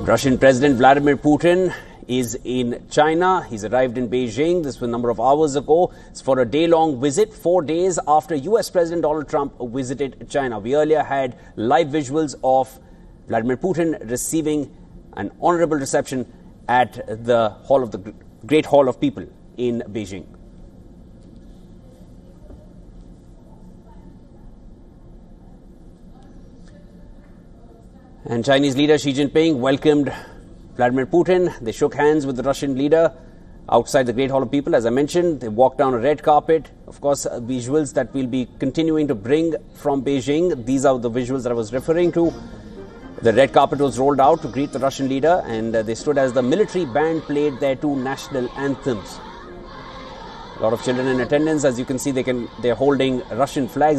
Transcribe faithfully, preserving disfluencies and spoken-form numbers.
Russian President Vladimir Putin is in China. He's arrived in Beijing. This was a number of hours ago. It's for a day-long visit, four days after U S President Donald Trump visited China. We earlier had live visuals of Vladimir Putin receiving an honorable reception at the Hall of the Great Hall of People in Beijing. And Chinese leader Xi Jinping welcomed Vladimir Putin. They shook hands with the Russian leader outside the Great Hall of People. As I mentioned, they walked down a red carpet. Of course, uh, visuals that we'll be continuing to bring from Beijing. These are the visuals that I was referring to. The red carpet was rolled out to greet the Russian leader, and uh, they stood as the military band played their two national anthems. A lot of children in attendance. As you can see, they can, they're holding Russian flags.